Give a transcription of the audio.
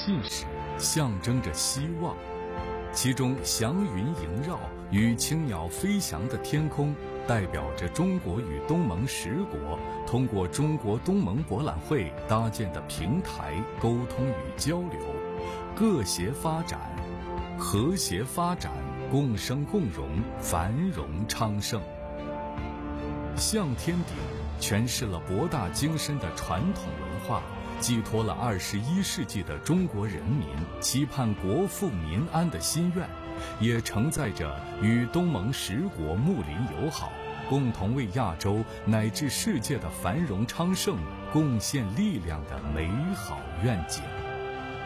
信使，象征着希望。其中祥云萦绕与青鸟飞翔的天空，代表着中国与东盟10国通过中国东盟博览会搭建的平台沟通与交流，各协发展，和谐发展，共生共荣，繁荣昌盛。向天顶诠释了博大精深的传统文化，寄托了21世纪的中国人民期盼国富民安的心愿，也承载着与东盟10国睦邻友好，共同为亚洲乃至世界的繁荣昌盛贡献力量的美好愿景。